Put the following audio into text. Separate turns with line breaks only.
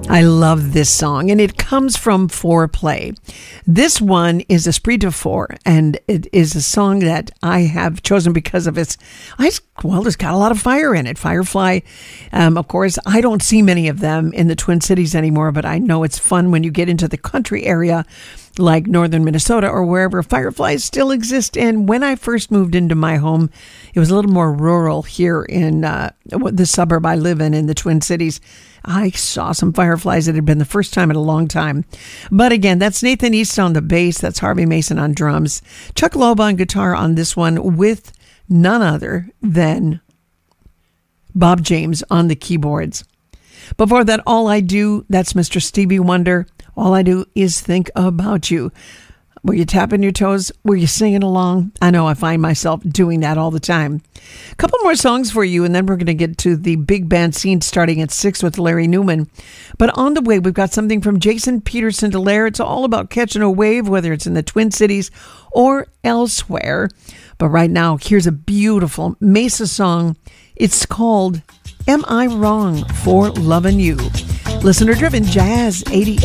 I love this song, and it comes from Foreplay. This one is Esprit de Four, and it is a song that I have chosen because of it's got a lot of fire in it. Firefly, of course, I don't see many of them in the Twin Cities anymore, but I know it's fun when you get into the country area like northern Minnesota or wherever fireflies still exist. And when I first moved into my home, it was a little more rural here in the suburb I live in the Twin Cities. I saw some fireflies. It had been the first time in a long time. But again, that's Nathan East on the bass. That's Harvey Mason on drums. Chuck Loeb on guitar on this one with none other than Bob James on the keyboards. Before that, All I Do, that's Mr. Stevie Wonder. All I Do is Think About You. Were you tapping your toes? Were you singing along? I know I find myself doing that all the time. A couple more songs for you, and then we're going to get to the big band scene starting at 6 with Larry Newman. But on the way, we've got something from Jason Peterson to Lair. It's all about catching a wave, whether it's in the Twin Cities or elsewhere. But right now, here's a beautiful Mesa song. It's called Am I Wrong for Lovin' You? Listener-driven Jazz 88.